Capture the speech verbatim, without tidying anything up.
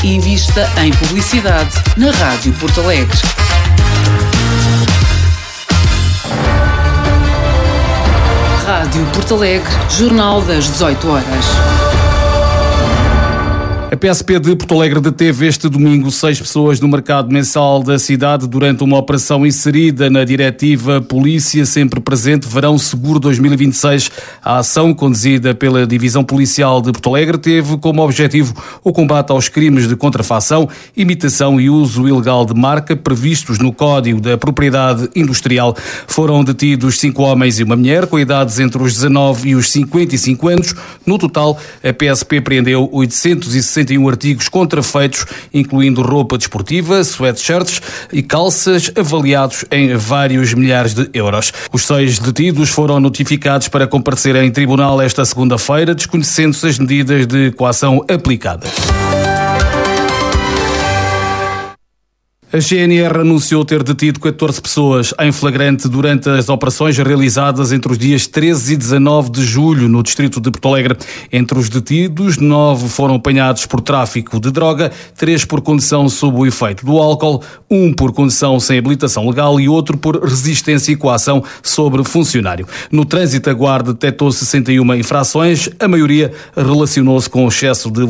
Invista em publicidade na Rádio Porto Alegre. Rádio Porto Alegre, Jornal das dezoito horas. A P S P de Porto Alegre deteve este domingo seis pessoas no mercado mensal da cidade durante uma operação inserida na diretiva Polícia Sempre Presente Verão Seguro dois mil e vinte e seis. A ação, conduzida pela Divisão Policial de Porto Alegre, teve como objetivo o combate aos crimes de contrafação, imitação e uso ilegal de marca previstos no Código da Propriedade Industrial. Foram detidos cinco homens e uma mulher com idades entre os dezanove e os cinquenta e cinco anos. No total, a P S P apreendeu oitocentos e sessenta e um artigos contrafeitos, incluindo roupa desportiva, sweatshirts e calças, avaliados em vários milhares de euros. Os seis detidos foram notificados para comparecer em tribunal esta segunda-feira, desconhecendo-se as medidas de coação aplicadas. A G N R anunciou ter detido catorze pessoas em flagrante durante as operações realizadas entre os dias treze e dezanove de julho no distrito de Porto Alegre. Entre os detidos, nove foram apanhados por tráfico de droga, três por condução sob o efeito do álcool, um por condução sem habilitação legal e outro por resistência e coação sobre funcionário. No trânsito, a Guarda detectou sessenta e uma infrações, a maioria relacionou-se com o excesso de